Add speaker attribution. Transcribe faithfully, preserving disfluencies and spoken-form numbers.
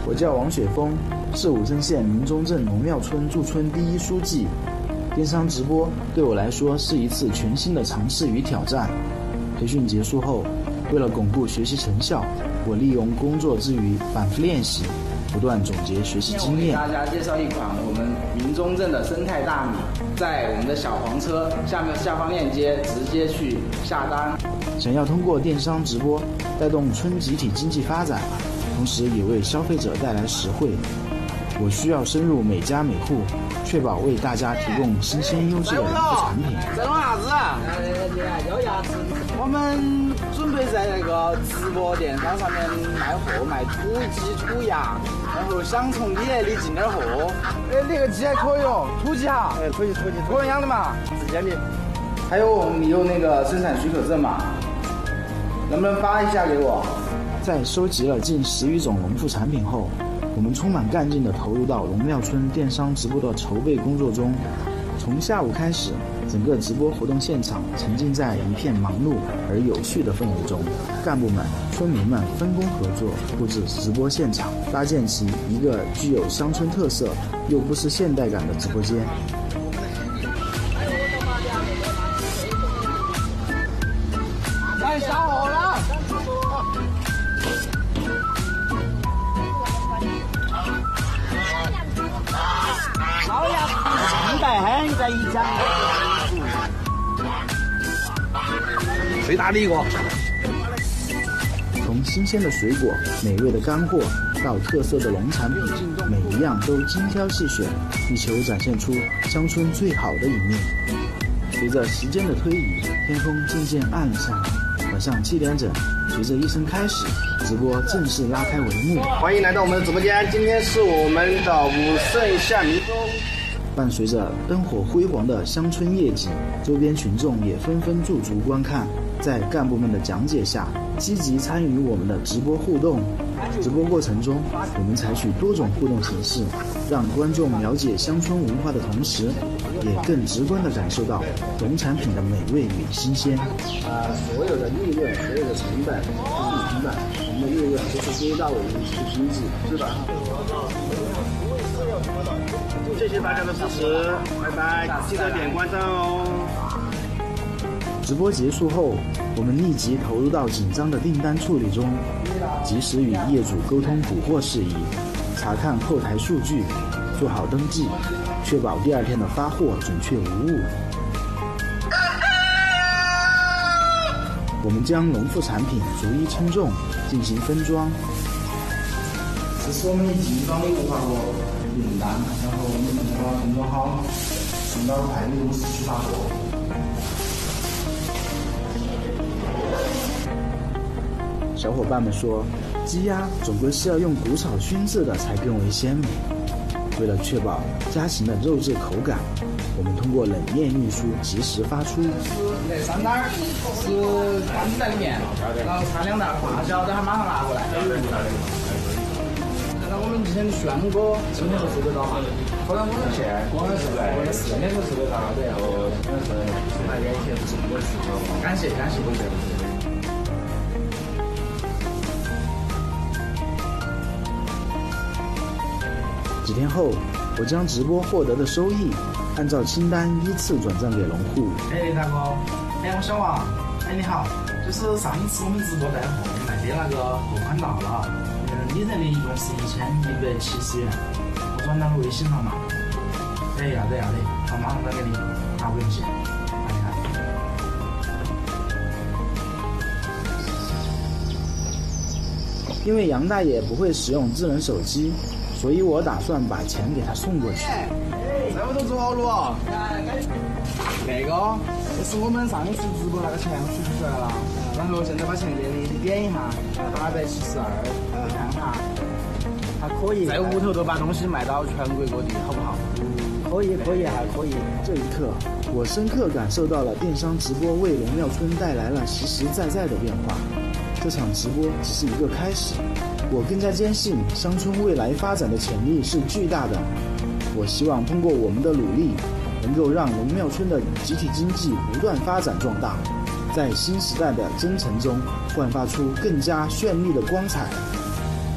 Speaker 1: 我叫王雪峰，是武胜县明中镇龙庙村驻村第一书记。电商直播对我来说是一次全新的尝试与挑战。培训结束后，为了巩固学习成效，我利用工作之余反复练习，不断总结学习经验。
Speaker 2: 我给大家介绍一款我们明中镇的生态大米，在我们的小黄车下面下方链接直接去下单。
Speaker 1: 想要通过电商直播带动村集体经济发展，同时也为消费者带来实惠。我需要深入每家每户，确保为大家提供新鲜优质的农副产品。
Speaker 2: 在弄啥子啊？咬牙齿。我们准备在那个直播电商上面卖货，卖土鸡、土鸭，然后想从你那里进点货。哎，那个鸡还可以哦，土鸡哈。哎，土鸡土鸡，个人养的嘛，自家的。还有我们有那个生产许可证嘛？能不能发一下给我？
Speaker 1: 在收集了近十余种农副产品后，我们充满干劲地投入到龙庙村电商直播的筹备工作中。从下午开始，整个直播活动现场沉浸在一片忙碌而有序的氛围中。干部们、村民们分工合作，布置直播现场，搭建起一个具有乡村特色又不失现代感的直播间。
Speaker 2: 来下货了！老鸭一百很在一家，最大的一个。
Speaker 1: 从新鲜的水果、美味的干货到特色的农产品，每一样都精挑细选，力求展现出乡村最好的一面。随着时间的推移，天空渐渐暗了下来。晚上七点整，随着一声开始，直播正式拉开帷幕。
Speaker 3: 欢迎来到我们的直播间，今天是我们的武胜县民中。
Speaker 1: 伴随着灯火辉煌的乡村夜景，周边群众也纷纷驻足观看。在干部们的讲解下，积极参与我们的直播互动。直播过程中，我们采取多种互动形式，让观众了解乡村文化的同时，也更直观地感受到农产品的美味与新鲜。
Speaker 3: 呃，所有的利润、所有的成本都是成本，我们的利润都是归到我们集体经济，是吧？谢谢大家的支持，拜拜，记得点关赞哦。
Speaker 1: 直播结束后，我们立即投入到紧张的订单处理中，及时与业主沟通补货事宜，查看后台数据，做好登记，确保第二天的发货准确无误。我们将农副产品逐一称重，进行分装。
Speaker 2: 这是我们集装的五花果订单，然后我们把它分装好，送到快递公司去发货。
Speaker 1: 小伙伴们说，鸡鸭总归是要用谷草熏制的才更为鲜美。为了确保家禽的肉质口感，我们通过冷链运输及时发出。
Speaker 2: 那三袋是干在里面，然后差两袋发酵，等下马上拿过来。那我们之前的轩哥今天就收得到吗？可能我们现在光是在我的四天就收得到，然后可能是大概一天不是我的事情。感谢感谢，不谢不谢。
Speaker 1: 几天后，我将直播获得的收益按照清单依次转账给农户。
Speaker 2: 哎，大哥，哎，我小王，哎，你好，就是上一次我们直播带货卖的那个货款到了，嗯，你人的一共是一千一百七十元，我转到了微信上嘛。哎，要得要得，我马上转给你，啊，不用谢，啊，你看。
Speaker 1: 因为杨大爷不会使用智能手机，所以我打算把钱给他送过去。
Speaker 2: 这不都做好了？那个，这是我们上一次直播那个钱，我取出来了。然后现在把钱给你，你点一下，八百七十二，你看看，还可以。在屋头都把东西卖到全国各地，好不好？可以，可以，还可以。
Speaker 1: 这一刻，我深刻感受到了电商直播为龙庙村带来了实实在在的变化。这场直播只是一个开始，我更加坚信乡村未来发展的潜力是巨大的。我希望通过我们的努力，能够让龙庙村的集体经济不断发展壮大，在新时代的征程中焕发出更加绚丽的光彩。